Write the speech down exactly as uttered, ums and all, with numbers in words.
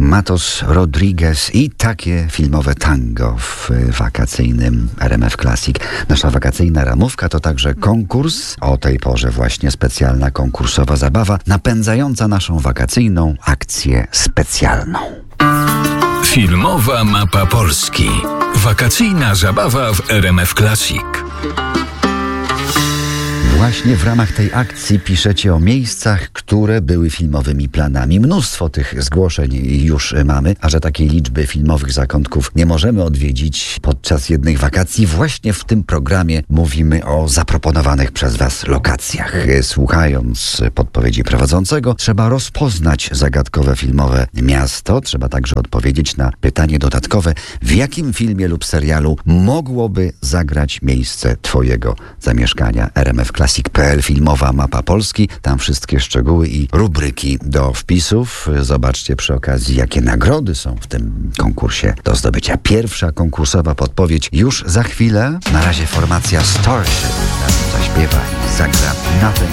Matos Rodriguez i takie filmowe tango w wakacyjnym R M F Classic. Nasza wakacyjna ramówka to także konkurs. O tej porze właśnie specjalna konkursowa zabawa napędzająca naszą wakacyjną akcję specjalną. Filmowa mapa Polski. Wakacyjna zabawa w R M F Classic. Właśnie w ramach tej akcji piszecie o miejscach, które były filmowymi planami. Mnóstwo tych zgłoszeń już mamy, a że takiej liczby filmowych zakątków nie możemy odwiedzić podczas jednych wakacji, właśnie w tym programie mówimy o zaproponowanych przez Was lokacjach. Słuchając podpowiedzi prowadzącego, trzeba rozpoznać zagadkowe filmowe miasto. Trzeba także odpowiedzieć na pytanie dodatkowe, w jakim filmie lub serialu mogłoby zagrać miejsce Twojego zamieszkania. R M F Classic kropka p l, filmowa mapa Polski. Tam wszystkie szczegóły i rubryki do wpisów. Zobaczcie przy okazji, jakie nagrody są w tym konkursie do zdobycia. Pierwsza konkursowa podpowiedź już za chwilę. Na razie formacja Starship zaśpiewa i zagra Nothing